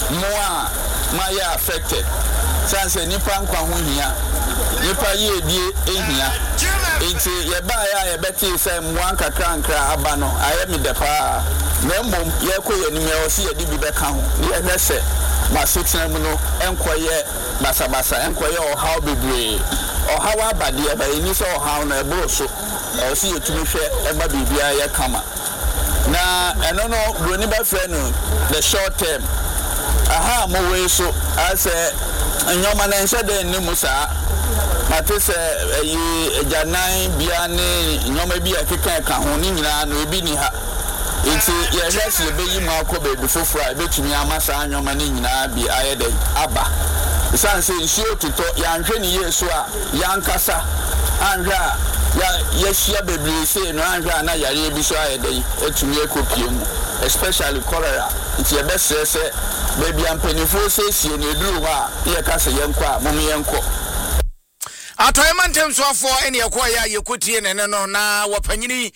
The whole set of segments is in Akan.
moa ma ya affected sanse nipa nkwa ho hia nipa ye die ehia enti ye ba ya ye beti se moa nkakra aba no aye me depa na mbom ye koye ni me o se ye di bi beka ho ye hwese ma sitena mu no enkoye basabasa enkoye o how bebre o how abade e ba ni so o how na ebro so o se ye tumi hwe e ba bibia ye kama na eno no broni ba frɛ no the short term aha mo we so ase nyoma na nhyɛ de ni musa mate se yi janan bia ne nyoma bi akeka ka ho ni nyina no ebi ni ha enti ye hwese ye beyi mu akɔ be foforo a betumi amasa nyoma ni nyina bi ayede aba sanse nsuo tito ya nhwe ni yesu a yankasa anhwa ya shia bebre say no anhwa na yare bi so ayede etumi ekopie mu especially cholera nti ye bese se baby ampenifo sesie na eduru ha ye ka se yenko a mom yenko atoy mantem so afo ene yekoya yekotie nene no na wapanyini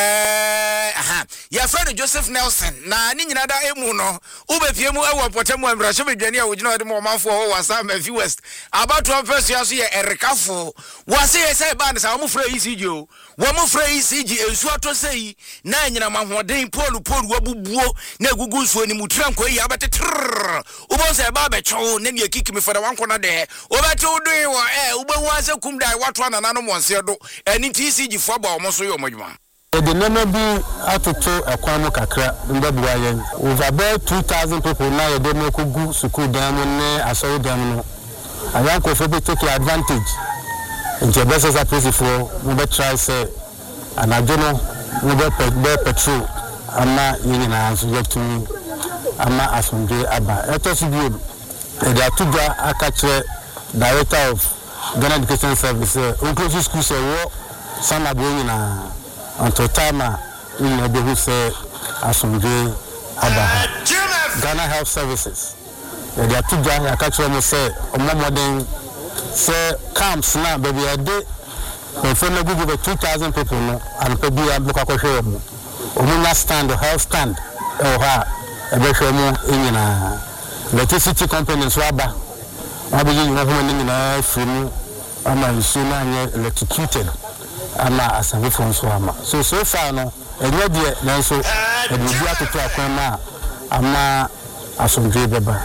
ya friend Joseph Nelson na ni nyina da emu no ubepie mu ewo potem ambrahye bedwane a wogina ode mo manfo ho wasa Mafi West abato ampesu aso ye erikafo wase ye say band sa mo fra ECG o wo mo fra ECG ensu ato sei na nyina mahoden polu wabubuo na egugu nsuo ni mutran ko yi abete ubon se ba becho ne ne kikimi for the one corner there obete udui wo ubewu kum dai watu anana no monse do eni TCG fo ba omo so yo modwuma the name be atoto ekwamo kakra ndabua yen over about 2000 people now they make go school dam ne aso dam no ayanko fo be take advantage into business approach for we be try say anajono we be petrol ama yina subject to ama asumde aba etosi bi they are tuga akatre director of Ghana Education Service inclusive school say wo sama bo nyina until time in the who say asumde aba Ghana Health Services they are two guys catch them say modern say camps now baby a day when for no give 2000 people no and baby a book akoshe mu omunya stand health stand ha ebe hwe mu nyina electricity companies waba abi yi no ho ni na free ama nsuna nye electrocuted ama asabe from so ama so far no enye de na so ebi atoto akwan ama asomdwe beba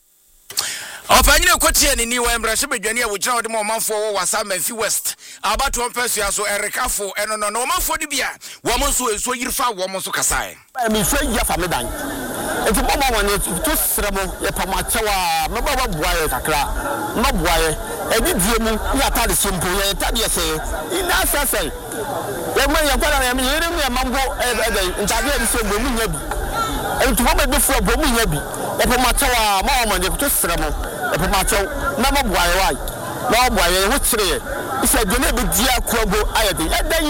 opanyine kotie ni wa embrahye bedwane a wogina ode mo manfo wo wasa Mafi West abato ompesu aso erikafo eno no manfo di bia wo mo so enso yirfa wo mo so kasae mi fe ya famedan enti mo mo ne to sremo ye pamachewa me baba buaye kakra ma buaye edi die mu ya tade simple ye tade ye say ina sasai ye mo ye kwara me yire mu ye mango ntade ye se bo mu nya bi enti mo be fro bo mu nya bi ye pamachewa mo ne to sremo ye pamachew na ma buaye wai na buaye ho kire isa gene be dia krobo ayede edan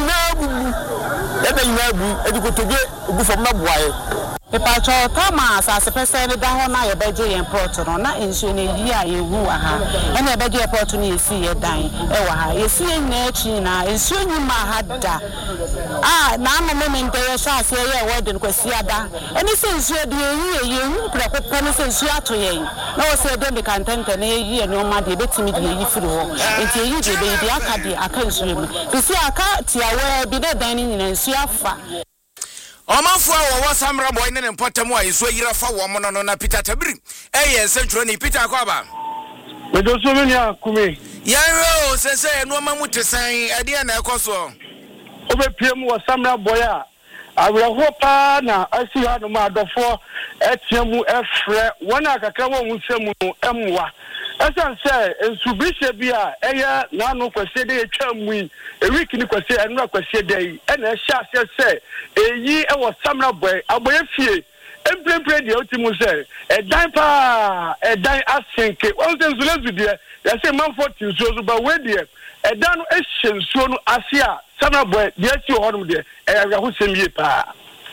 na bu edikotoge ogufo ma buaye Epacho Thomas as a person da ho na ye beje yen port no na ensu ne yi a yehu aha e na beje port no esi ye dan e wa ha esi na echi na ensu nyuma ha da na amamo me nte sha ase ye wedding kwasi ada eni se ensu de yehu prekopo ne se ensu ato yen na o se de kantente na yi eni o ma de betimi de yi firi ho enti yi de be de aka de aka ensu mu bisi aka tiawe bi de dan ni nyina ensu afa Omanfo a wo samra boy ne potem a yeso yira fa wo mo no na Peter Tabiri eye centro ni Peter Akwaba we do so many akumi yanro se no ma mutesan ade na ekoso obepiem wo samra boy a awreho pa na asi ha no ma adofo etiamu efre wona akaka wo nsemu no emwa esan say ensubishe bia eye na no kwese de etwamu yi week ni kwese enura kwese dai ena sha se eyi e wo samra boy aboye fie emprempre de otimu say edan pa edan asenke won se nzulezu de ya say man 40 so ba we de edan no ehyensuo no ase a samra boy de ati ho no de ho semie pa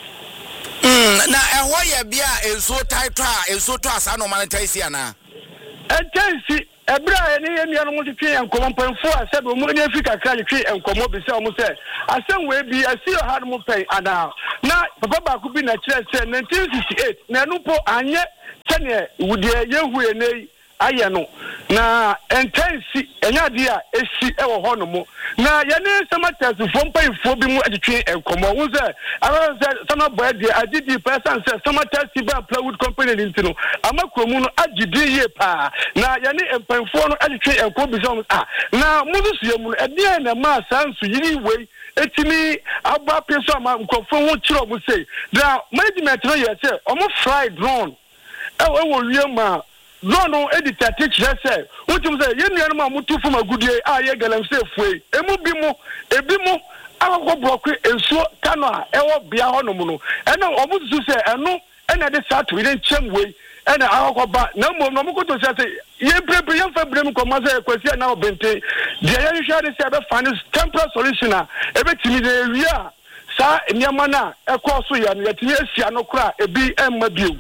na eho ye bia enso title enso to asa no man taisi ana Entensi ebra ene ye nua no mo twe enkomo mpanfo a se be mo ne fi kakra twe enkomo bi se o mo se asem we bi asi o ha mo pen ana na papa ba ku bi na kire se 1968 na no po anye tene wudie yehu ene aye no na intensi enya dia esi ewo ho no mo na ye ne samatas fo mpanfo bi mu atwe enkomo wo se ara se sama boy dia agidi person se samatas ti ba plywood company ni ntino amakromu no agidi ye pa na ye ne mpanfo no atwe enkomo bi so na mu su ye mu no e dia na ma sansu yiri wei etimi aba peso ma nkofo ho kiro mu sei na management no ye se omo fry drone ewo wie ma no editor teach say utum say ye nua no ma mutu fuma gudie a ye galamse fue emu bi mo ebi mo akoko block ensuo kano a ewo bia ho no mu no ena omusu say eno ena de satu ile nchem we ena akoko ba na mo no mo koto say ye brebe ye fa brem ko ma say kwasi na obente de ye hwa de say be find temporary solution a ebe timi de wi a sa nyama na ekoso ya no yetimi asia no kra ebi emma biu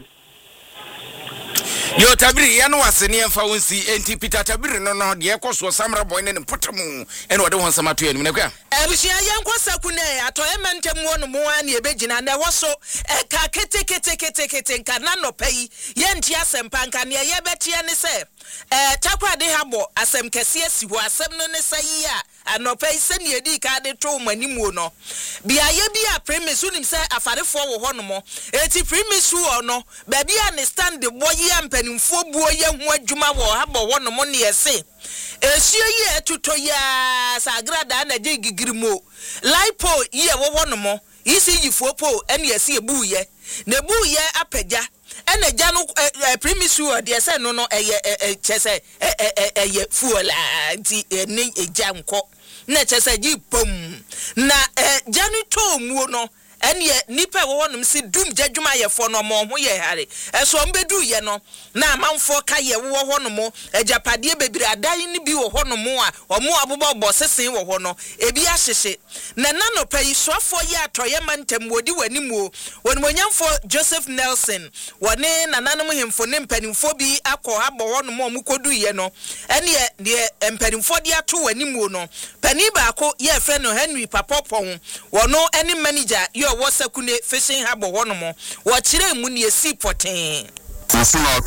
Yo tabiri ya no waseni emfa wonsi enti Peter tabiri no de ekoso samra boy ne potamu ene wode won samato enu nekwa Ebushia yenkosa kune ato ementem wonu mu an ebegina na woso ka kete nka na no pai yenti asempa nka ne ye betie ne se takwade habo asem kese asiho asem no ne sayi a anopai se ne edi ka de to manimu no bia ye bia premise unim se afarefo wo ho no mo eti premise wo no ba bia ne stand the boy ampanimfo buo ye ho adwuma wo habo wo no mo ne yese esio ye tuto ya sagrada na je gigirimo lipo ye wo no mo isi yifo po ene yese ebu ye na ebu ye apagya ene gya no premise wo de se no no eye chese eye fuola nti ene egya nko na chese gi pom na gya no to mu no ene nipa wo nom si dum jadwuma ye fo no mo ho ye hare eso mbedu ye no na amanfo ka ye wo ho no mo ajapade bebiri adan ni bi wo ho no mo a omo abobo sesen wo ho no ebi ahyehye na nano pai soafo ye atoye mantem wodi wanimu wonimonyamfo Joseph Nelson wone nananom hemfo ne mpanimfo bi akọ abo ho no mo mukodu ye no ene de mpanimfo de ato wanimu no pani ba ko ye frɛ no Henry Papopon wono ene manager yo wo sakune fishing habo ho no mo wo kire mu ne esi poten